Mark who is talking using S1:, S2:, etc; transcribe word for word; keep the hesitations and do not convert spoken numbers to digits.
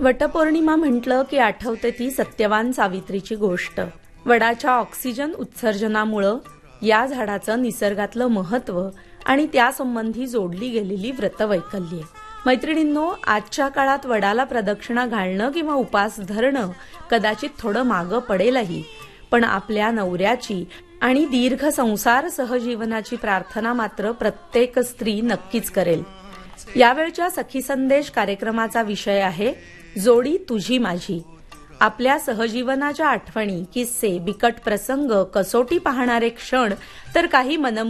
S1: वटपौर्णिमा म्हटलं की आठवते ती सत्यवान सावित्रीची गोष्ट. वडाच्या ऑक्सिजन उत्सर्जनामुळं या झाडाचं निसर्गातलं महत्व आणि त्यासंबंधी जोडली गेलेली व्रतवैकल्ये. मैत्रिणींनो, आजच्या काळात वडाला प्रदक्षिणा घालणं किंवा उपास धरणं कदाचित थोडं मागं पडेलही, पण आपल्या नवऱ्याची आणि दीर्घ संसार सहजीवनाची प्रार्थना मात्र प्रत्येक स्त्री नक्कीच करेल. यावेळच्या सखी संदेश कार्यक्रमाचा विषय आहे जोडी तुझी माझी. आपल्या सहजीवनाच्या आठवणी, किस्से, बिकट प्रसंग, कसोटी पाहणारे क्षण तर काही मनमोहक